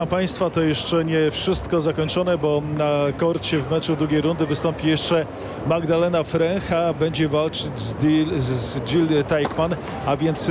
Państwa, to jeszcze nie wszystko zakończone, bo na korcie w meczu drugiej rundy wystąpi jeszcze Magdalena Fręch, a będzie walczyć z Jill Teichmann, a więc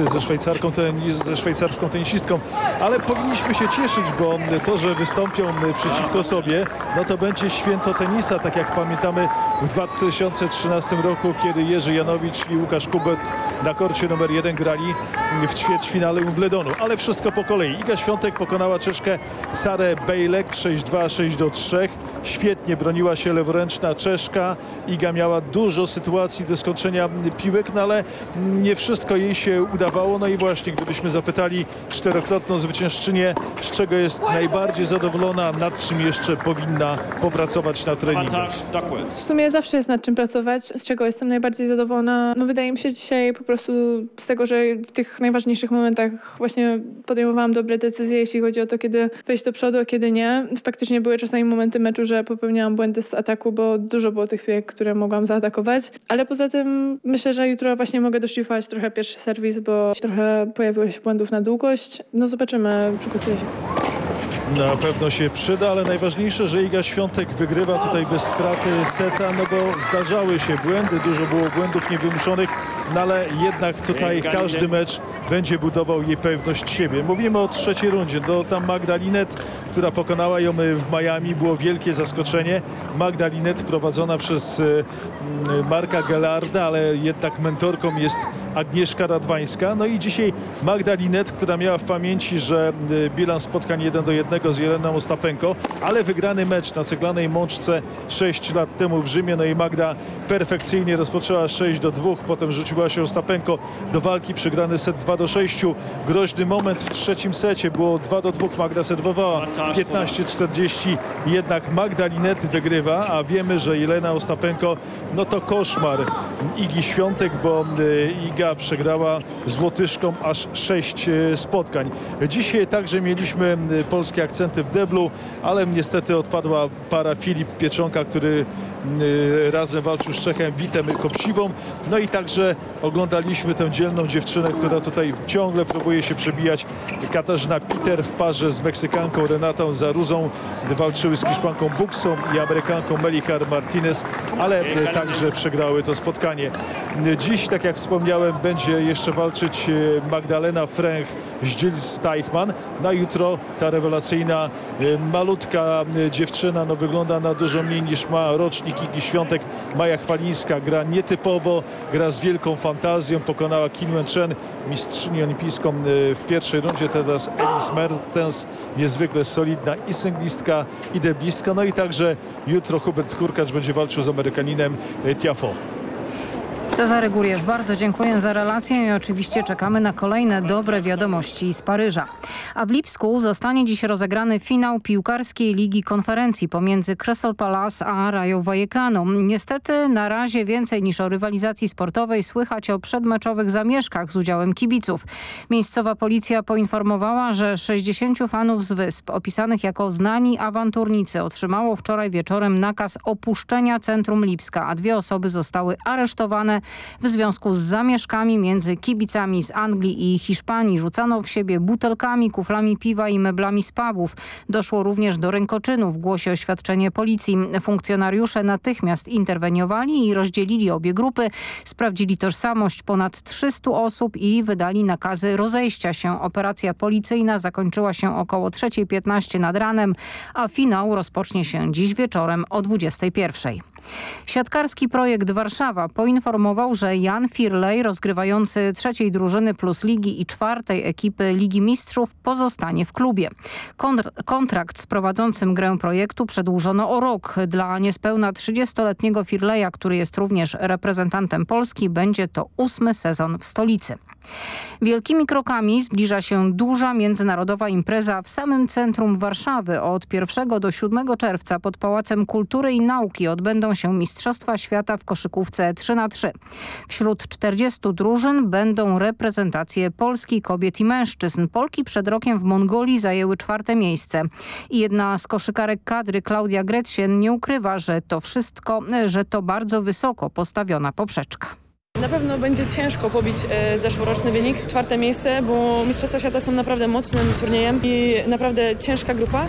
ze szwajcarską tenisistką. Ale powinniśmy się cieszyć, bo to, że wystąpią przeciwko sobie, no to będzie święto tenisa, tak jak pamiętamy w 2013 roku, kiedy Jerzy Janowicz i Łukasz Kubot na korcie numer 1 grali w ćwierćfinale Wimbledonu. Ale wszystko po kolei. Iga Świątek pokonała Czeszkę Sarę Bejlek 6-2, 6-3. Świetnie broniła się leworęczna Czeszka. Iga miała dużo sytuacji do skończenia piłek, no ale nie wszystko jej się udawało. No i właśnie, gdybyśmy zapytali czterokrotną zwyciężczynię, z czego jest najbardziej zadowolona, nad czym jeszcze powinna popracować na treningach. W sumie zawsze jest nad czym pracować, z czego jestem najbardziej zadowolona. No wydaje mi się dzisiaj po prostu z tego, że w tych najważniejszych momentach właśnie podejmowałam dobre decyzje, jeśli chodzi o to, kiedy wejść do przodu, a kiedy nie. Faktycznie były czasami momenty meczu, że popełniałam błędy z ataku, bo dużo było tych piłek, które mogłam zaatakować. Ale poza tym myślę, że jutro właśnie mogę doszlifować trochę pierwszy serwis, bo trochę pojawiło się błędów na długość. No zobaczymy, przygotuję się. Na pewno się przyda, ale najważniejsze, że Iga Świątek wygrywa tutaj bez straty seta, no bo zdarzały się błędy, dużo było błędów niewymuszonych, no ale jednak tutaj każdy mecz będzie budował jej pewność siebie. Mówimy o trzeciej rundzie, tam Magda Linette, która pokonała ją w Miami, było wielkie zaskoczenie. Magda Linette prowadzona przez Marka Gelarda, ale jednak mentorką jest Agnieszka Radwańska. No i dzisiaj Magda Linette, która miała w pamięci, że bilans spotkań 1-1 z Jeleną Ostapenko, ale wygrany mecz na ceglanej mączce 6 lat temu w Rzymie. No i Magda perfekcyjnie rozpoczęła 6-2, potem rzuciła się Ostapenko do walki, przegrany set 2-6. Groźny moment w trzecim secie, było 2-2, Magda serwowała 15-40, jednak Magda Linette wygrywa, a wiemy, że Jelena Ostapenko, no to koszmar Igi Świątek, bo Iga przegrała z Łotyszką aż 6 spotkań. Dzisiaj także mieliśmy polskie akcenty w deblu, ale niestety odpadła para Filip Pieczonka, który razem walczył z Czechem Witem Kopsiwą. No i także oglądaliśmy tę dzielną dziewczynę, która tutaj ciągle próbuje się przebijać. Katarzyna Peter w parze z Meksykanką Renatą Zaruzą walczyły z Hiszpanką Buksą i Amerykanką Melikar Martinez, ale także przegrały to spotkanie. Dziś, tak jak wspomniałem, będzie jeszcze walczyć Magdalena Fręch z Jill Teichmann. Na jutro ta rewelacyjna malutka dziewczyna, no wygląda na dużo mniej niż ma rocznik Igi Świątek. Maja Chwalińska gra nietypowo, gra z wielką fantazją, pokonała Kim Wen-chen, mistrzynię olimpijską w pierwszej rundzie. Teraz Elise Mertens, niezwykle solidna i singlistka, i deblistka. No i także jutro Hubert Hurkacz będzie walczył z Amerykaninem Tiafoe. Cezary Góriew, bardzo dziękuję za relację i oczywiście czekamy na kolejne dobre wiadomości z Paryża. A w Lipsku zostanie dziś rozegrany finał piłkarskiej Ligi Konferencji pomiędzy Crystal Palace a Rayo Vallecano. Niestety na razie więcej niż o rywalizacji sportowej słychać o przedmeczowych zamieszkach z udziałem kibiców. Miejscowa policja poinformowała, że 60 fanów z Wysp, opisanych jako znani awanturnicy, otrzymało wczoraj wieczorem nakaz opuszczenia centrum Lipska, a 2 osoby zostały aresztowane w związku z zamieszkami między kibicami z Anglii i Hiszpanii. Rzucano w siebie butelkami, kuflami piwa i meblami z pubów. Doszło również do rękoczynów, głosi oświadczenie policji. Funkcjonariusze natychmiast interweniowali i rozdzielili obie grupy. Sprawdzili tożsamość ponad 300 osób i wydali nakazy rozejścia się. Operacja policyjna zakończyła się około 3:15 nad ranem, a finał rozpocznie się dziś wieczorem o 21:00. Siatkarski Projekt Warszawa poinformował, że Jan Firlej, rozgrywający 3. drużyny Plus Ligi i 4. ekipy Ligi Mistrzów, pozostanie w klubie. Kontrakt z prowadzącym grę projektu przedłużono o rok. Dla niespełna 30-letniego Firleja, który jest również reprezentantem Polski, będzie to 8. sezon w stolicy. Wielkimi krokami zbliża się duża międzynarodowa impreza w samym centrum Warszawy. Od 1 do 7 czerwca pod Pałacem Kultury i Nauki odbędą się Mistrzostwa Świata w koszykówce 3x3. Wśród 40 drużyn będą reprezentacje Polski, kobiet i mężczyzn. Polki przed rokiem w Mongolii zajęły 4. miejsce. I jedna z koszykarek kadry, Klaudia Gretchen, nie ukrywa, że to bardzo wysoko postawiona poprzeczka. Na pewno będzie ciężko pobić zeszłoroczny wynik, 4. miejsce, bo Mistrzostwa Świata są naprawdę mocnym turniejem i naprawdę ciężka grupa.